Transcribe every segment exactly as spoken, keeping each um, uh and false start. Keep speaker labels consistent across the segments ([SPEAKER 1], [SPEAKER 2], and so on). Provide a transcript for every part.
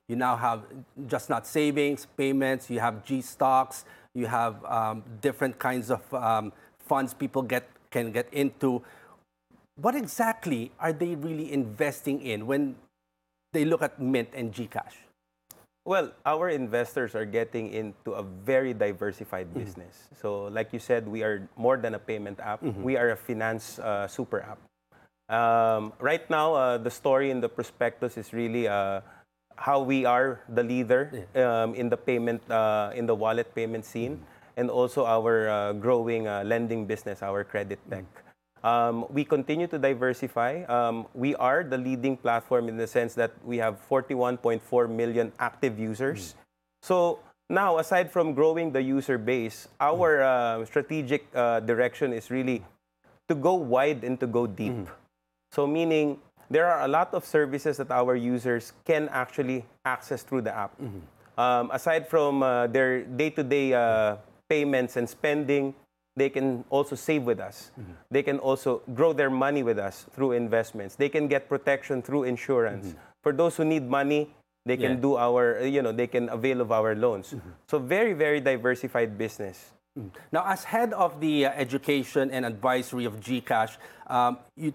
[SPEAKER 1] You now have just not savings, payments, you have G stocks, you have um, different kinds of um, funds people get can get into. What exactly are they really investing in when they look at Mynt and GCash?
[SPEAKER 2] Well, our investors are getting into a very diversified
[SPEAKER 1] Mm-hmm.
[SPEAKER 2] business. So, like you said, we are more than a payment app.
[SPEAKER 1] Mm-hmm.
[SPEAKER 2] We are a finance uh, super app. Um, right now, uh, the story in the prospectus is really uh, how we are the leader um, in the payment, uh, in the wallet payment scene, and also our uh, growing uh, lending business, our credit tech. Um, we continue to diversify. Um, we are the leading platform in the sense that we have forty-one point four million active users. So now, aside from growing the user base, our uh, strategic uh, direction is really to go wide and to go deep. So meaning, there are a lot of services that our users can actually access through the app. Um, aside from uh, their day-to-day uh, payments and spending, they can also save with us. They can also grow their money with us through investments. They can get protection through insurance. For those who need money, they can
[SPEAKER 1] Yeah.
[SPEAKER 2] do our, you know, they can avail of our loans. So very, very diversified business.
[SPEAKER 1] Now, as head of the uh, education and advisory of GCash, um, you,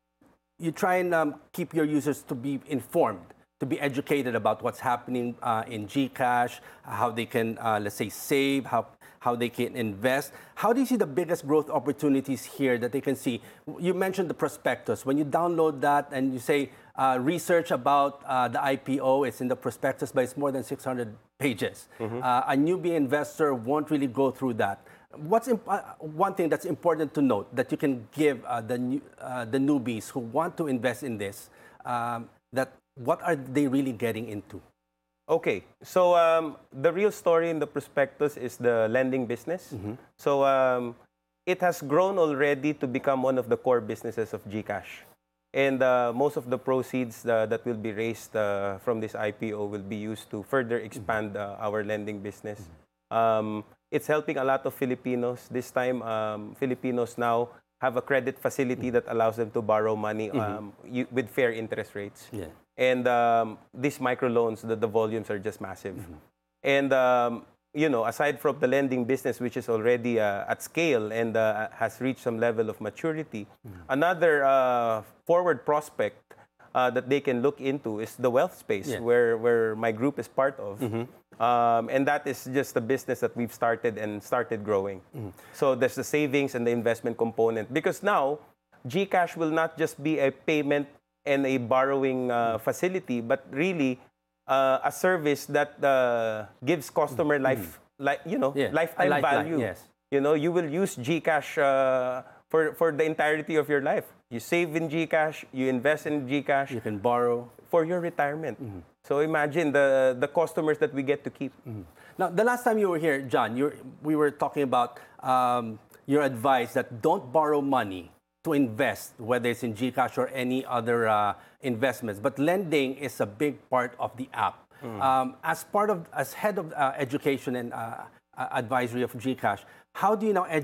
[SPEAKER 1] you try and um, keep your users to be informed, to be educated about what's happening uh, in GCash, how they can, uh, let's say, save, how, how they can invest. How do you see the biggest growth opportunities here that they can see? You mentioned the prospectus. When you download that and you say uh, research about uh, the I P O, it's in the prospectus, but it's more than six hundred pages. Uh, a newbie investor won't really go through that. What's imp- uh, one thing that's important to note that you can give uh, the, new, uh, the newbies who want to invest in this, um, that what are they really getting into?
[SPEAKER 2] Okay, so um, the real story in the prospectus is the lending business. So um, it has grown already to become one of the core businesses of GCash. And uh, most of the proceeds uh, that will be raised uh, from this I P O will be used to further expand uh, our lending business. Um, it's helping a lot of Filipinos. This time, um, Filipinos now have a credit facility that allows them to borrow money um, you, with fair interest rates.
[SPEAKER 1] Yeah.
[SPEAKER 2] And um, these microloans, the, the volumes are just massive. And, um, you know, aside from the lending business, which is already uh, at scale and uh, has reached some level of maturity, another uh, forward prospect uh, that they can look into is the wealth space,
[SPEAKER 1] Yeah.
[SPEAKER 2] where, where my group is part of. Um, and that is just a business that we've started and started growing. So there's the savings and the investment component. Because now, GCash will not just be a payment and a borrowing uh, facility, but really uh, a service that uh, gives customer life, like you know,
[SPEAKER 1] Yeah, a
[SPEAKER 2] lifetime
[SPEAKER 1] lifeline,
[SPEAKER 2] value.
[SPEAKER 1] yes.
[SPEAKER 2] You know, you will use GCash uh, for for the entirety of your life. You save in GCash, you invest in GCash
[SPEAKER 1] You can borrow.
[SPEAKER 2] for your retirement. So imagine the the customers that we get to keep.
[SPEAKER 1] Now, the last time you were here, John, you we were talking about um, your advice that don't borrow money to invest, whether it's in GCash or any other uh, investments. But lending is a big part of the app. Um, as part of, as head of uh, education and uh, uh, advisory of GCash, how do you now educate